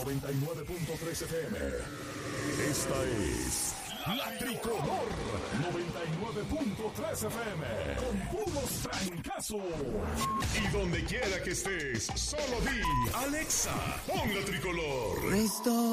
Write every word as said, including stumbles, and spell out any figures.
noventa y nueve punto tres F M. Esta es La Tricolor noventa y nueve punto tres F M. Con puros trancazos. Y donde quiera que estés, solo di Alexa, pon La Tricolor. Estoy